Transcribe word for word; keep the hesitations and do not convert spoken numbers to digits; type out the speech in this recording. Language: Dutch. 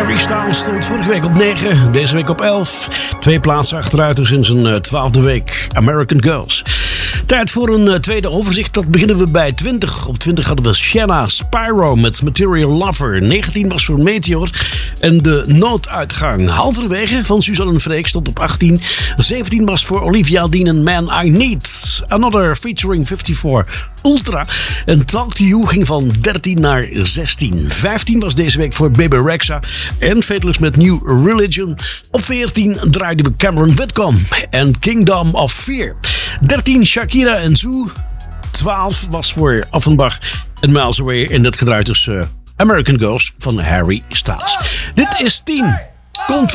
Harry Styles stond vorige week op negen, deze week op elf. Twee plaatsen achteruit dus in zijn twaalfde week. American Girls. Tijd voor een uh, tweede overzicht. Dat beginnen we bij twintig. Op twintig hadden we Shanna Spyro met Material Lover. negentien was voor Meteor. En de nooduitgang halverwege van Suzanne en Freek stond op achttien. zeventien was voor Olivia Dean en Man I Need. Another featuring vijfenvijftig Ultra. En Talk to You ging van dertien naar zestien. vijftien was deze week voor Bebe Rexha. En Faithless met New Religion. Op veertien draaiden we Cameron Whitcomb en Kingdom of Fear. dertien Shakira en Zoo. twaalf was voor Offenbach en Miles Away. En dat gedraaid dus uh, American Girls van Harry Styles. Dit is tien. Komt